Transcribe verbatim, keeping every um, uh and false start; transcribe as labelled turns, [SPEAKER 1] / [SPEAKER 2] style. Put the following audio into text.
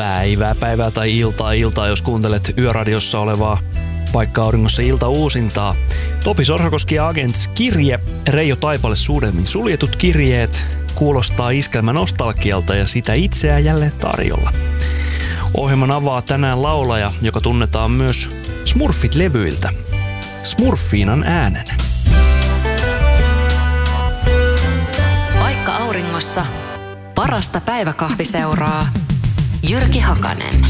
[SPEAKER 1] päivää, päivää tai iltaa, iltaa, jos kuuntelet Yöradiossa olevaa Paikka Auringossa ilta-uusintaa. Topi Sorsakoski ja Agents kirje, Reijo Taipale Suudelmin suljetut kirjeet, kuulostaa iskelmä nostalgialta ja sitä itseään jälleen tarjolla. Ohjelman avaa tänään laulaja, joka tunnetaan myös Smurfit-levyiltä. Smurfiinan äänen.
[SPEAKER 2] Paikka Auringossa parasta päiväkahviseuraa Jyrki Hakanen.